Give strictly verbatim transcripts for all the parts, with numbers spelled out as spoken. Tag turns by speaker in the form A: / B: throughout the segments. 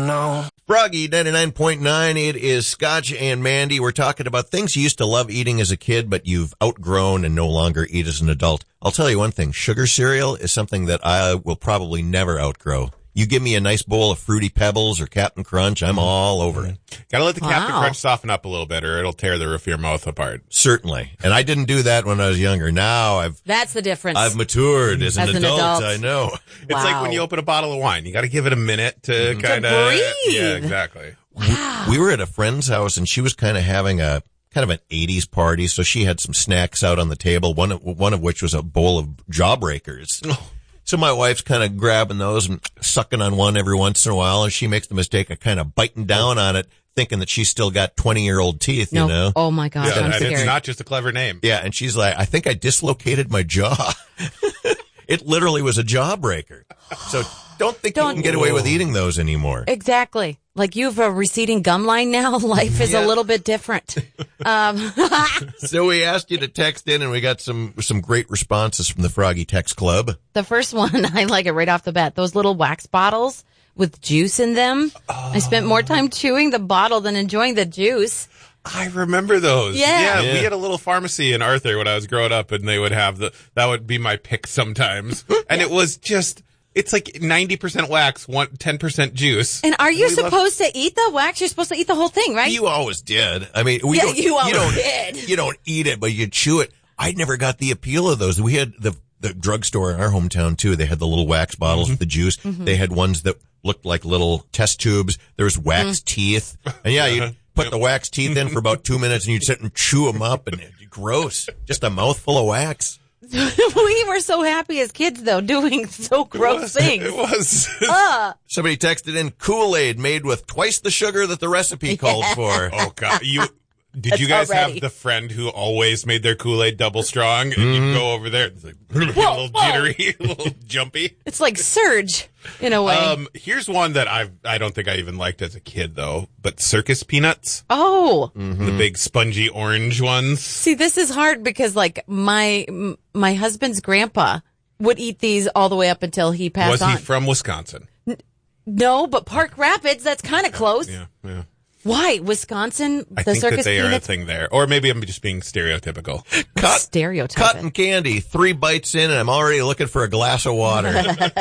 A: know.
B: Froggy ninety-nine point nine, it is Scotch and Mandy. We're talking about things you used to love eating as a kid, but you've outgrown and no longer eat as an adult. I'll tell you one thing, sugar cereal is something that I will probably never outgrow. You give me a nice bowl of Fruity Pebbles or Captain Crunch, I'm all over it.
C: Gotta let the
D: Wow.
C: Captain Crunch soften up a little bit or it'll tear the roof of your mouth apart.
B: Certainly. And I didn't do that when I was younger. Now I've
D: That's the difference.
B: I've matured as,
D: As
B: an,
D: an
B: adult,
D: adult.
B: I know.
C: It's like when you open a bottle of wine. You gotta give it a minute to kind of...
D: breathe.
C: Yeah, exactly.
D: Wow.
B: We were at a friend's house and she was kind of having a kind of an eighties party, so she had some snacks out on the table, one of, one of which was a bowl of Jawbreakers.
C: Oh.
B: So my wife's kind of grabbing those and sucking on one every once in a while, and she makes the mistake of kind of biting down on it, thinking that she's still got twenty-year-old teeth,
D: no.
B: you know?
D: Oh, my gosh,
C: Yeah,
D: I'm
C: and
D: scared.
C: it's not just a clever name.
B: Yeah, and she's like, I think I dislocated my jaw. It literally was a jawbreaker. So don't think
D: Don't-
B: you can get away with eating those anymore.
D: Exactly. Like you have a receding gum line now. Life is
B: Yeah.
D: a little bit different. Um,
B: So we asked you to text in, and we got some some great responses from the Froggy Text Club.
D: the first one, I like it right off the bat. Those little wax bottles with juice in them.
C: Oh.
D: I spent more time chewing the bottle than enjoying the juice.
C: I remember those.
D: Yeah.
C: We
B: Yeah.
C: had a little pharmacy in Arthur when I was growing up, and they would have the, that would be my pick sometimes. And it was just, it's like ninety percent wax, one, ten percent juice.
D: And are you
C: We love-
D: supposed to eat the wax? You're supposed to eat the whole thing, right?
B: You always did. I mean, we
D: Yeah,
B: don't,
D: you always
B: don't,
D: did.
B: You don't eat it, but you chew it. I never got the appeal of those. We had the the drugstore in our hometown too. They had the little wax bottles with the juice.
D: Mm-hmm.
B: They had ones that looked like little test tubes. There was wax
D: Mm.
B: teeth, and yeah, you put the wax teeth in for about two minutes, and you'd sit and chew them up, and it'd be gross, just a mouthful of wax.
D: We were so happy as kids, though, doing so gross things.
C: It was.
B: Somebody texted in Kool-Aid made with twice the sugar that the recipe called for.
C: Oh God, you did
D: It's
C: you guys
D: already-
C: have the friend who always made their Kool-Aid double strong, and you go over there, it's like a little
D: whoa.
C: jittery, a little jumpy.
D: It's like Surge, in a way.
C: Um, here's one that I I don't think I even liked as a kid though, but circus peanuts,
D: oh,
C: the big spongy orange ones.
D: see, this is hard because, like, my m- my husband's grandpa would eat these all the way up until he passed
C: Was
D: on.
C: he from Wisconsin?
D: No, but Park Rapids, that's kind of close.
C: Yeah, yeah.
D: Why? Wisconsin,
C: I
D: the
C: think
D: circus
C: that they are a
D: peanuts?
C: thing there, or maybe I'm just being stereotypical.
B: Cut,
D: Stereotyping.
B: cotton candy, three bites in, and I'm already looking for a glass of water.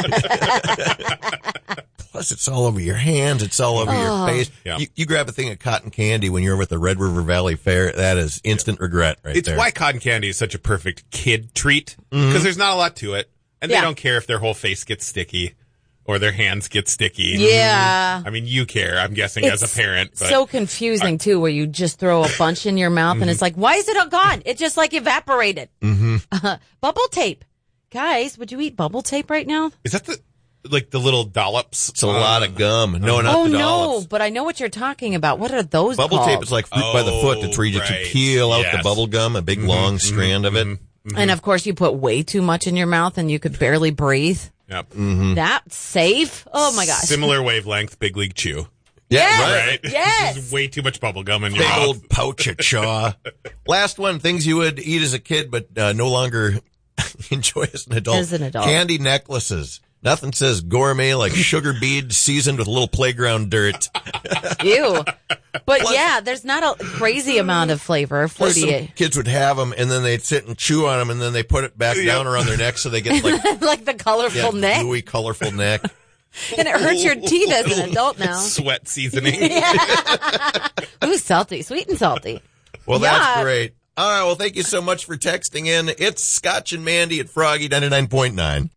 B: Plus, it's all over your hands. It's all over your face.
C: Yeah.
B: You, you grab a thing of cotton candy when you're over at the Red River Valley Fair. That is instant regret right
C: It's
B: there.
C: why cotton candy is such a perfect kid treat, because there's not a lot to it, and they
D: Yeah.
C: don't care if their whole face gets sticky or their hands get sticky.
D: Yeah.
C: I mean, you care, I'm guessing,
D: It's
C: as a parent. But
D: so confusing, too, where you just throw a bunch in your mouth and it's like, why is it all gone? It just, like, evaporated. Mm-hmm. Uh, bubble tape. Guys, would you eat bubble tape right now?
C: is that the like the little dollops?
B: It's a lot of gum. No, not
D: oh,
B: the
D: no,
B: dollops.
D: but I know what you're talking about. What are those
B: Bubble
D: called?
B: tape is like fruit by the foot. It's where you just
C: Oh, right.
B: peel out the
C: Yes.
B: bubble gum, a big long strand of it.
D: And, of course, you put way too much in your mouth and you could barely breathe.
C: Yep.
D: That's safe? Oh, my gosh.
C: Similar wavelength, Big League Chew.
B: Yeah,
D: Yes.
B: right.
C: Right?
D: Yes.
C: This is way too much bubble gum in your
B: Big
C: mouth.
B: old pouch of chaw. Last one, things you would eat as a kid but uh, no longer enjoy as an adult.
D: As an adult.
B: Candy necklaces. Nothing says gourmet like sugar beads seasoned with a little playground dirt.
D: Ew. But, yeah, there's not a crazy amount of flavor.
B: Plus some
D: Fruity.
B: kids would have them, and then they'd sit and chew on them, and then they put it back down around their neck so they get like
D: like the colorful
B: yeah,
D: neck.
B: gooey, colorful neck.
D: And it hurts your teeth as an adult now.
C: Sweat seasoning.
D: Ooh, salty. Sweet and salty.
B: Well, that's
D: Yeah.
B: great. All right, well, thank you so much for texting in. It's Scotch and Mandy at Froggy ninety-nine point nine.